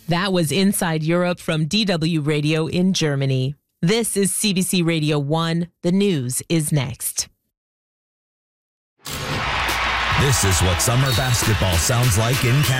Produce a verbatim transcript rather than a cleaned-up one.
That was Inside Europe from D W Radio in Germany. This is C B C Radio one. The news is next. This is what summer basketball sounds like in Canada.